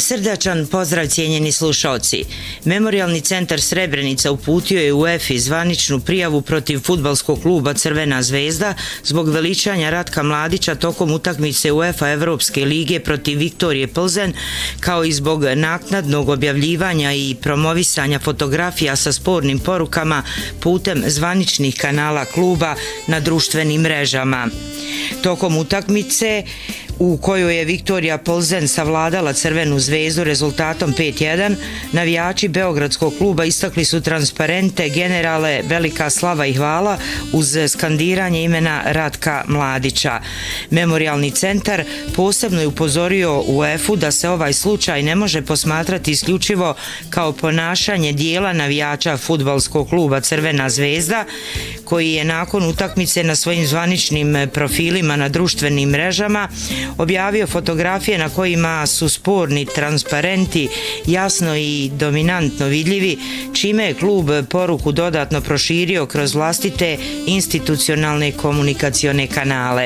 Srdačan pozdrav cijenjeni slušaoci. Memorijalni centar Srebrenica uputio je UEFA zvaničnu prijavu protiv fudbalskog kluba Crvena zvezda zbog veličanja Ratka Mladića tokom utakmice UEFA Evropske lige protiv Viktorije Plzen, kao i zbog naknadnog objavljivanja i promovisanja fotografija sa spornim porukama putem zvaničnih kanala kluba na društvenim mrežama. Tokom utakmice u kojoj je Viktorija Plzen savladala Crvenu zvezdu rezultatom 5:1, navijači Beogradskog kluba istakli su transparente generale Velika slava i hvala uz skandiranje imena Ratka Mladića. Memorijalni centar posebno je upozorio UEFA da se ovaj slučaj ne može posmatrati isključivo kao ponašanje dijela navijača fudbalskog kluba Crvena zvezda, koji je nakon utakmice na svojim zvaničnim profilima na društvenim mrežama objavio fotografije na kojima su sporni transparenti jasno i dominantno vidljivi, čime je klub poruku dodatno proširio kroz vlastite institucionalne komunikacione kanale.